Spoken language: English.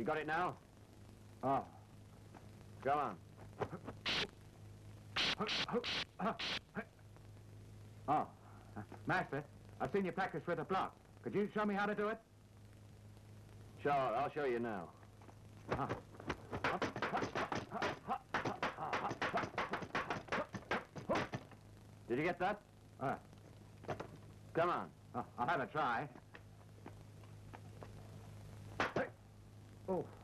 You got it now? Oh. Go on. Oh. Master, I've seen you practice with a block. Could you show me how to do it? Sure, I'll show you now. Did you get that? Come on. I'll have a try. Hey. Oh.